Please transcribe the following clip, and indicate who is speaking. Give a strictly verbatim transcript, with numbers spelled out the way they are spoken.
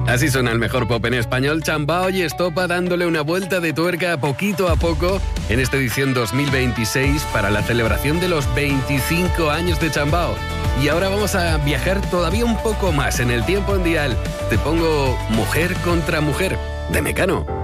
Speaker 1: Así suena el mejor pop en español, Chambao y Estopa dándole una vuelta de tuerca poquito a poco en esta edición dos mil veintiséis para la celebración de los veinticinco años de Chambao. Y ahora vamos a viajar todavía un poco más en el tiempo en Dial. Te pongo Mujer contra Mujer, de Mecano.